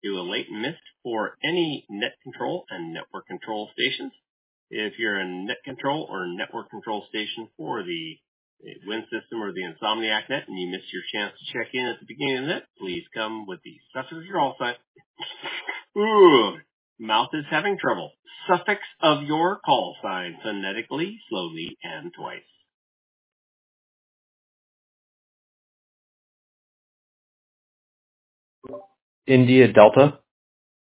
do a late miss for any net control and network control stations. If you're a net control or network control station for the Win system or the Insomniac net and you missed your chance to check in at the beginning of the net, please come with the suffix draw sign. Ooh, mouth is having trouble. Suffix of your call sign phonetically, slowly, and twice. India Delta.